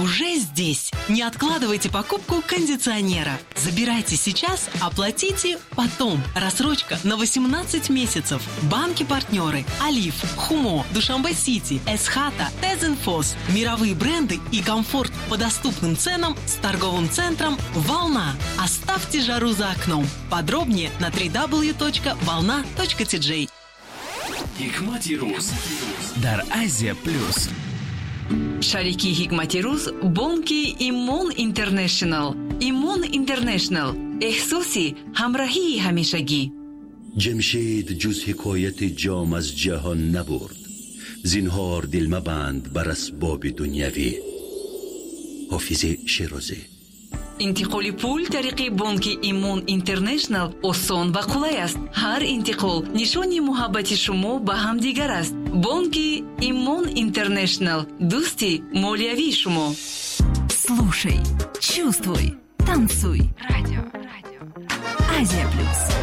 уже здесь. Не откладывайте покупку кондиционера. Забирайте сейчас, оплатите потом. Рассрочка на 18 месяцев. Банки-партнеры: Алиф, Хумо, Душанбе-Сити, Эсхата, Тезенфос. Мировые бренды и комфорт по доступным ценам с торговым центром «Волна». Оставьте жару за окном. Подробнее на www.volna.tj. Hikmati Ruz дар Азия Плюс. Шарики Hikmati Ruz бонки Имон Интернешнл. Имон Интернешнл. احساسی همراهی همیشگی. جمشید جز حکایت جام از جهان نبرد. زینهار دل مبند بر اسباب دنیوی. حافظ شیرازی. انتقال پول طریق بانک ایمون اینترنشنل آسان و قلای است. هر انتقال نشانی محبت شما به همدیگر است. بانک ایمون اینترنشنل، دوستی مالیوی شما. Слушай, чувствуй, танцуй. Радио. Азия Плюс.